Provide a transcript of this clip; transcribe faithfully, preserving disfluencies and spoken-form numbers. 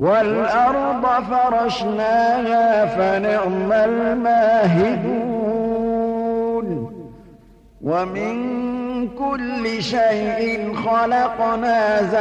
وَالْأَرْضَ فَرَشْنَاهَا فَنِعْمَ الْمَاهِدُونَ وَمِن كُلِّ شَيْءٍ خَلَقْنَا